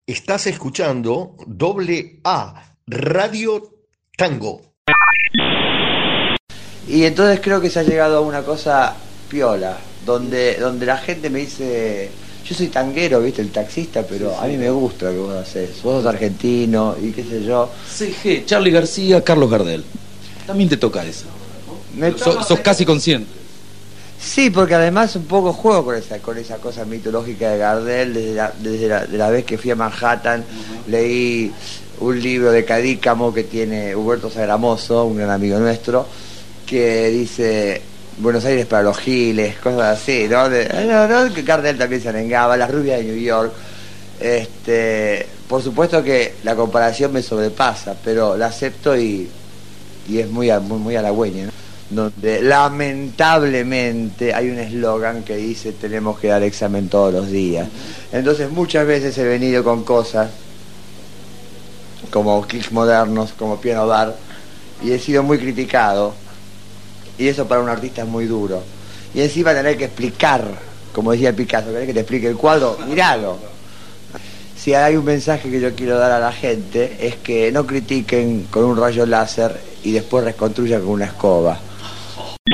Estás escuchando Doble A Radio Tango. Y entonces creo que se ha llegado a una cosa piola, donde la gente me dice, yo soy tanguero, viste, el taxista, pero a mí me gusta lo que vos haces, vos sos argentino y qué sé yo. CG, Charly García, Carlos Gardel. También te toca eso. Sos casi consciente. Sí, porque además un poco juego con esa cosa mitológica de Gardel, de la vez que fui a Manhattan, leí un libro de Cadícamo que tiene Huberto Sagramoso, un gran amigo nuestro, que dice Buenos Aires para los giles, cosas así, ¿no? Que Gardel también se arengaba, Las rubias de New York. Por supuesto que la comparación me sobrepasa, pero la acepto y es muy halagüeña, ¿no? Donde lamentablemente hay un eslogan que dice tenemos que dar examen todos los días. Entonces muchas veces he venido con cosas como kicks modernos, como piano bar, y he sido muy criticado, y eso para un artista es muy duro. Y encima tener que explicar, como decía Picasso, querés que te explique el cuadro, miralo. Si hay un mensaje que yo quiero dar a la gente es que no critiquen con un rayo láser y después reconstruyan con una escoba.